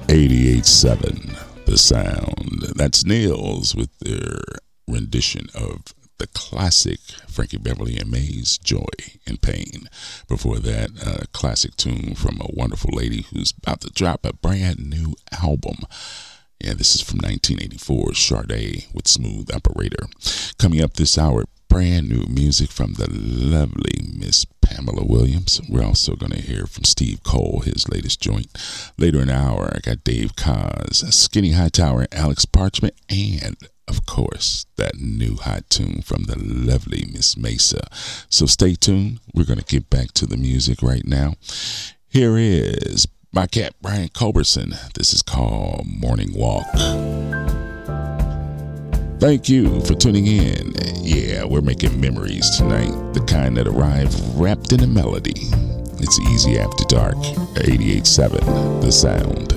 88.7 The Sound. That's Nails with their rendition of the classic Frankie Beverly and Mays, Joy and Pain. Before that, a classic tune from a wonderful lady who's about to drop a brand new album. Yeah, this is from 1984, Sade with Smooth Operator. Coming up this hour, brand new music from the lovely Miss Pamela Williams. We're also going to hear from Steve Cole, his latest joint. Later in the hour, I got Dave Kaz, Skinny Hightower, Alex Parchment, and of course, that new hot tune from the lovely Miss Mesa. So stay tuned. We're going to get back to the music right now. Here is my cat, Brian Culberson. This is called Morning Walk. Thank you for tuning in. Yeah, we're making memories tonight, the kind that arrive wrapped in a melody. It's Easy After Dark, 88.7 The Sound.